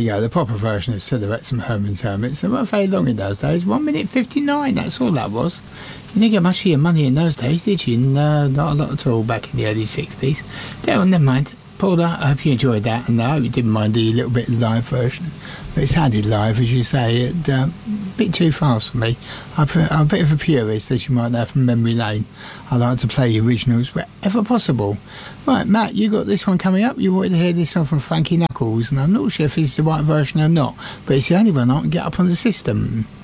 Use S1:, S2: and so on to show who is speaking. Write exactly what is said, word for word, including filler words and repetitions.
S1: you go, the proper version of Silhouettes and Herman's Hermits. They weren't very long in those days. One minute fifty-nine, that's all that was. You didn't get much of your money in those days, did you? No, not a lot at all back in the early sixties. Well, never mind. Paula, I hope you enjoyed that, and I hope you didn't mind the little bit of live version. But it sounded live, as you say, it, uh, a bit too fast for me. I'm a bit of a purist, as you might know from memory lane. I like to play the originals wherever possible. Right, Matt, you got this one coming up. You wanted to hear this one from Frankie Knuckles, and I'm not sure if it's the right version or not, but it's the only one I can get up on the system.